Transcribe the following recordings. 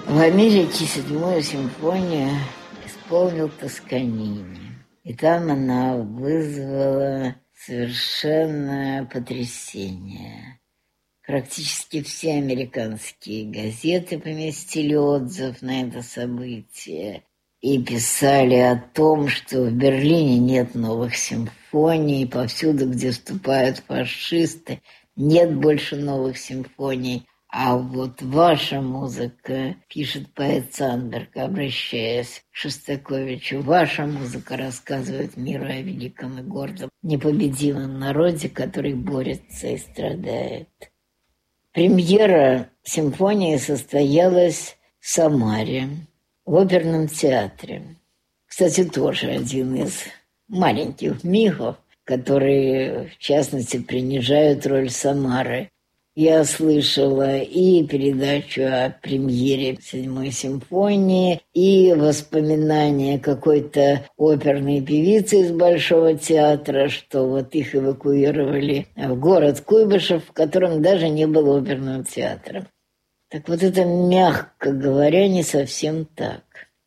В Америке 7-ю симфонию исполнил Тосканини. И там она вызвала совершенное потрясение. Практически все американские газеты поместили отзыв на это событие и писали о том, что в Берлине нет новых симфоний, повсюду, где вступают фашисты, нет больше новых симфоний. А вот ваша музыка, пишет поэт Сандберг, обращаясь к Шостаковичу, ваша музыка рассказывает миру о великом и гордом, непобедимом народе, который борется и страдает. Премьера симфонии состоялась в Самаре, в оперном театре. Кстати, тоже один из маленьких мифов, которые, в частности, принижают роль Самары. Я слышала и передачу о премьере 7-й симфонии, и воспоминания какой-то оперной певицы из Большого театра, что вот их эвакуировали в город Куйбышев, в котором даже не было оперного театра. Так вот это, мягко говоря, не совсем так.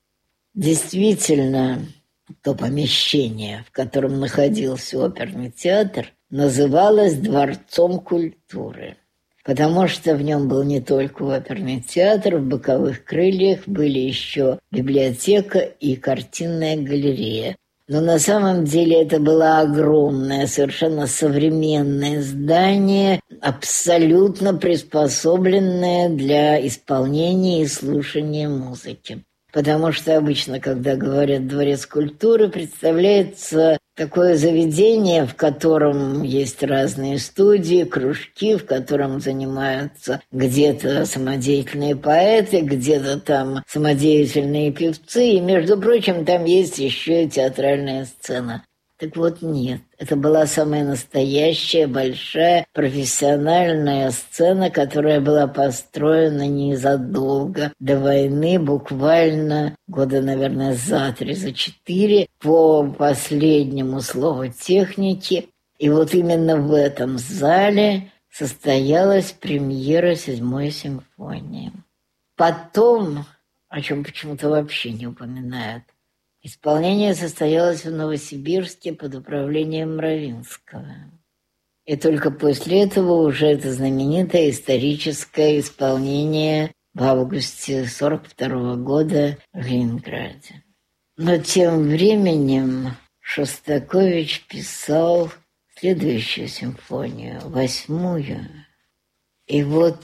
Действительно, то помещение, в котором находился оперный театр, называлось Дворцом культуры. Потому что в нем был не только оперный театр, в боковых крыльях были еще библиотека и картинная галерея. Но на самом деле это было огромное, совершенно современное здание, абсолютно приспособленное для исполнения и слушания музыки. Потому что обычно, когда говорят «дворец культуры», представляется такое заведение, в котором есть разные студии, кружки, в котором занимаются где-то самодеятельные поэты, где-то там самодеятельные певцы, и, между прочим, там есть еще и театральная сцена. Так вот, нет. Это была самая настоящая, большая, профессиональная сцена, которая была построена незадолго до войны, буквально года, наверное, за 3, за 4, по последнему слову техники. И вот именно в этом зале состоялась премьера 7-й симфонии. Потом, о чем почему-то вообще не упоминают, исполнение состоялось в Новосибирске под управлением Мравинского. И только после этого уже это знаменитое историческое исполнение в августе 1942 года в Ленинграде. Но тем временем Шостакович писал следующую симфонию, 8-ю. И вот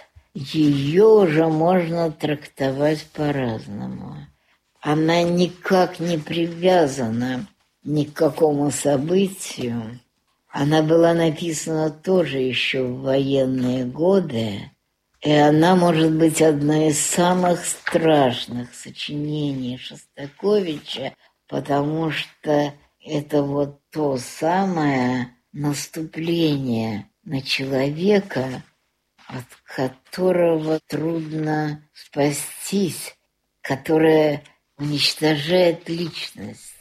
ее уже можно трактовать по-разному. Она никак не привязана ни к какому событию. Она была написана тоже еще в военные годы, и она может быть одна из самых страшных сочинений Шостаковича, потому что это вот то самое наступление на человека, от которого трудно спастись, которое уничтожает личность.